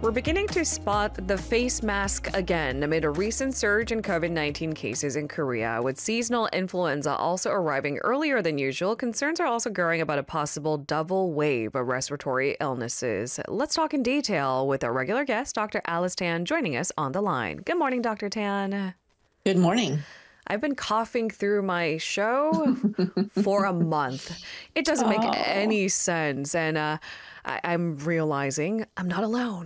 We're beginning to spot the face mask again amid a recent surge in COVID-19 cases in Korea. With seasonal influenza also arriving earlier than usual, concerns are also growing about a possible double wave of respiratory illnesses. Let's talk in detail with our regular guest, Dr. Alice Tan, joining us on the line. Good morning, Dr. Tan. Good morning. I've been coughing through my show for a month. It doesn't make any sense. And I'm realizing I'm not alone.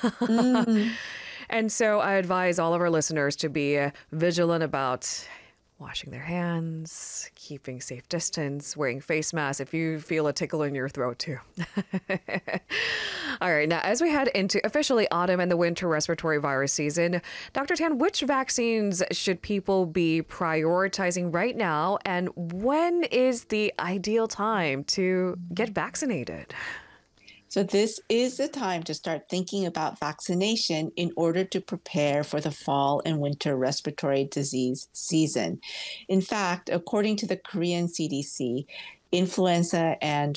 And so I advise all of our listeners to be vigilant about washing their hands, keeping safe distance, wearing face masks if you feel a tickle in your throat too. All right, now as we head into officially autumn and the winter respiratory virus season, Dr. Tan, which vaccines should people be prioritizing right now, and when is the ideal time to get vaccinated? So this is the time to start thinking about vaccination in order to prepare for the fall and winter respiratory disease season. In fact, according to the Korean CDC, influenza and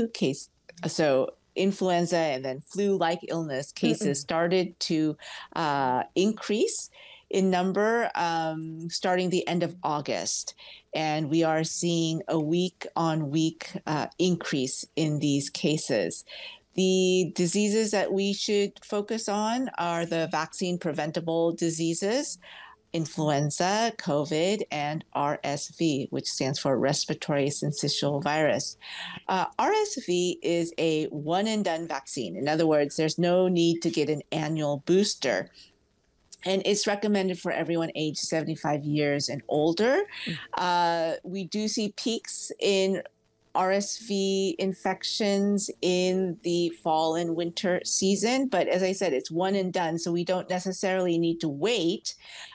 influenza and then flu-like illness cases started to increase in number starting the end of August. And we are seeing a week-on-week increase in these cases. The diseases that we should focus on are the vaccine-preventable diseases, influenza, COVID, and RSV, which stands for respiratory syncytial virus. RSV is a one-and-done vaccine. In other words, there's no need to get an annual booster. And it's recommended for everyone aged 75 years and older. We do see peaks in RSV infections in the fall and winter season. But as I said, it's one and done, so we don't necessarily need to wait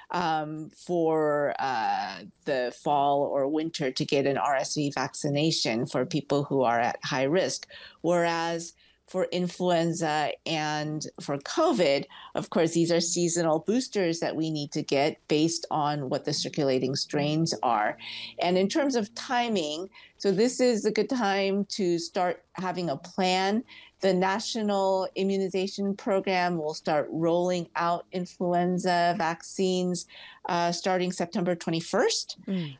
for the fall or winter to get an RSV vaccination for people who are at high risk. Whereas for influenza and for COVID, of course, these are seasonal boosters that we need to get based on what the circulating strains are. And in terms of timing, so this is a good time to start having a plan. The National Immunization Program will start rolling out influenza vaccines starting September 21st.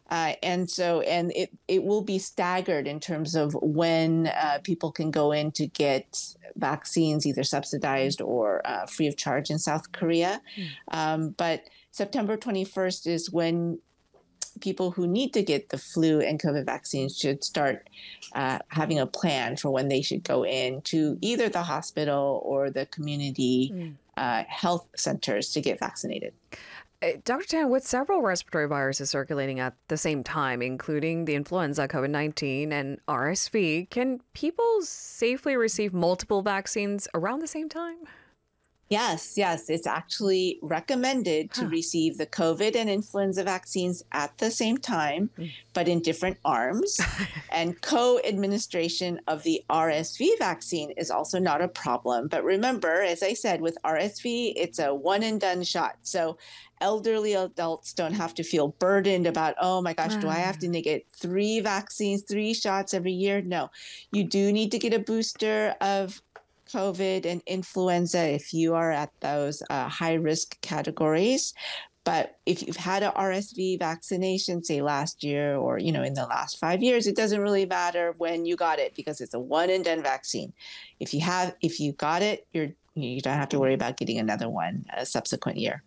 And it will be staggered in terms of when people can go in to get vaccines, either subsidized or free of charge in South Korea. But September 21st is when people who need to get the flu and COVID vaccines should start having a plan for when they should go in to either the hospital or the community health centers to get vaccinated. Dr. Tan, with several respiratory viruses circulating at the same time, including the influenza, COVID-19, and RSV, can people safely receive multiple vaccines around the same time? Yes. It's actually recommended to receive the COVID and influenza vaccines at the same time, but in different arms. And co-administration of the RSV vaccine is also not a problem. But remember, as I said, with RSV, it's a one-and-done shot. So elderly adults don't have to feel burdened about, oh my gosh, do I have to get 3 vaccines, 3 shots every year? No, you do need to get a booster of COVID and influenza if you are at those high-risk categories. But if you've had a RSV vaccination, say last year or in the last 5 years, it doesn't really matter when you got it because it's a one-and-done vaccine. If you got it, you don't have to worry about getting another one a subsequent year.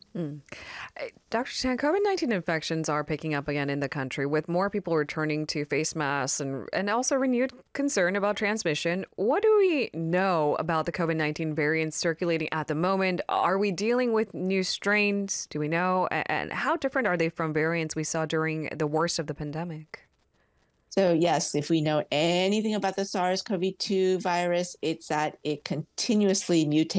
Dr. Tan, COVID-19 infections are picking up again in the country, with more people returning to face masks and also renewed concern about transmission. What do we know about the COVID-19 variants circulating at the moment? Are we dealing with new strains? Do we know? And how different are they from variants we saw during the worst of the pandemic? So yes, if we know anything about the SARS-CoV-2 virus, it's that it continuously mutates.